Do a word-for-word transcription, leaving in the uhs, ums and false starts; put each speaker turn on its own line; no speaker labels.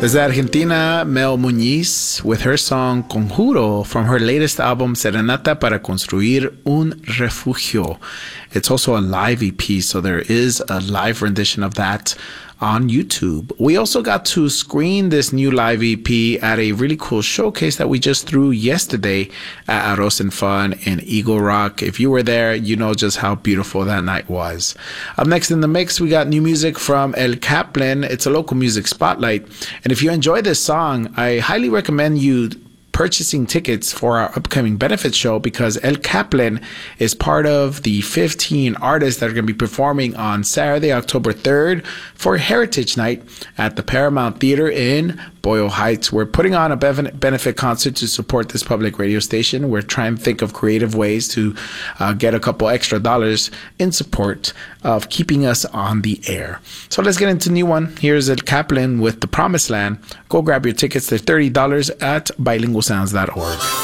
Desde Argentina, Mel Muñiz with her song Conjuro from her latest album Serenata para Construir un Refugio. It's also a live E P, so there is a live rendition of that on YouTube. We also got to screen this new live E P at a really cool showcase that we just threw yesterday at Arroz and Fun in Eagle Rock. If you were there, you know just how beautiful that night was. Up next in the mix, we got new music from El Kaplan. It's a local music spotlight. And if you enjoy this song, I highly recommend you purchasing tickets for our upcoming benefit show, because El Kaplan is part of the fifteen artists that are going to be performing on Saturday, October third for Heritage Night at the Paramount Theater in Boyle Heights. We're putting on a benefit concert to support this public radio station. We're trying to think of creative ways to uh, get a couple extra dollars in support of keeping us on the air. So let's get into a new one. Here's El Kaplan with The Promised Land. Go grab your tickets. They're thirty dollars at bilingual sounds dot org.